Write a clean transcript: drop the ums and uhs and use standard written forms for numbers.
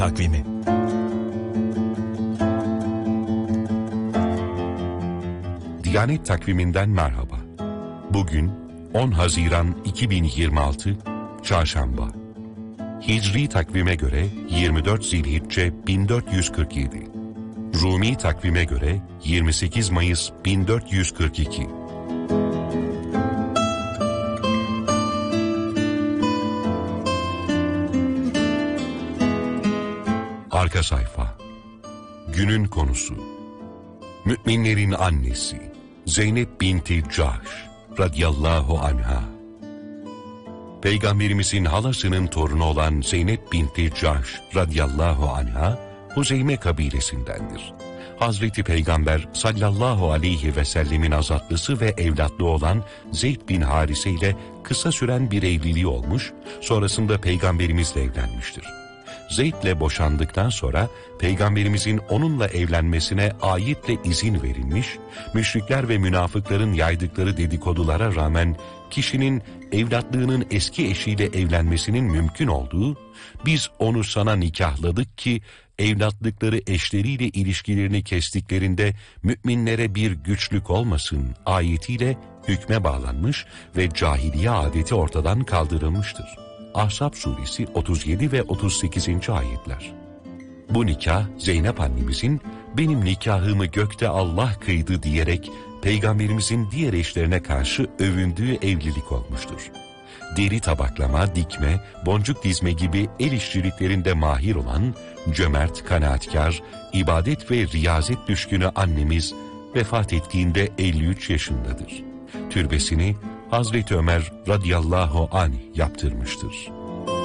Takvimi. Diyanet Takviminden merhaba. Bugün 10 Haziran 2026 Çarşamba. Hicri takvime göre 24 Zilhicce 1447. Rumi takvime göre 28 Mayıs 1442. Arka sayfa. Günün konusu. Müminlerin annesi Zeynep binti Cahş radıyallahu anha. Peygamberimizin halasının torunu olan Zeynep binti Cahş radıyallahu anha, Huzeyme kabilesindendir. Hazreti Peygamber sallallahu aleyhi ve sellemin azatlısı ve evlatlı olan Zeyd bin Harise ile kısa süren bir evliliği olmuş, sonrasında Peygamberimizle evlenmiştir. Zeyd'le boşandıktan sonra Peygamberimizin onunla evlenmesine ayetle izin verilmiş, müşrikler ve münafıkların yaydıkları dedikodulara rağmen kişinin evlatlığının eski eşiyle evlenmesinin mümkün olduğu, biz onu sana nikahladık ki evlatlıkları eşleriyle ilişkilerini kestiklerinde müminlere bir güçlük olmasın ayetiyle hükme bağlanmış ve cahiliye adeti ortadan kaldırılmıştır. Ahzab suresi 37 ve 38. ayetler. Bu nikah Zeynep annemizin benim nikahımı gökte Allah kıydı diyerek Peygamberimizin diğer eşlerine karşı övündüğü evlilik olmuştur. Deri tabaklama, dikme, boncuk dizme gibi el işçiliklerinde mahir olan cömert, kanaatkar, ibadet ve riyazet düşkünü annemiz vefat ettiğinde 53 yaşındadır. Türbesini Hazreti Ömer radıyallahu anh yaptırmıştır.